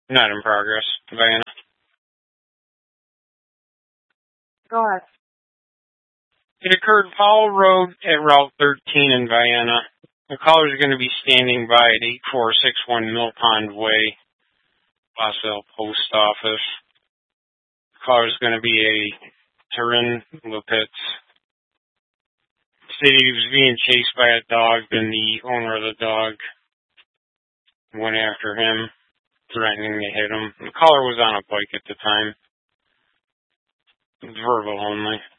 Not in progress, Vienna. Go ahead. It occurred Powell Road at Route 13 in Vienna. The caller is going to be standing by at 8461 Mill Pond Way, Boswell Post Office. The caller is going to be a Turin Lipitz. Stated he was being chased by a dog, then the owner of the dog went after him, threatening to hit him. The caller was on a bike at the time. Verbal only.